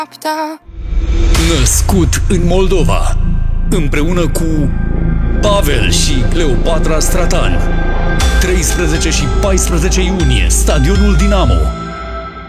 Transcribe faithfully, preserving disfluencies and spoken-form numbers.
Născut în Moldova, împreună cu Pavel și Cleopatra Stratan, treisprezece și paisprezece iunie, Stadionul Dinamo.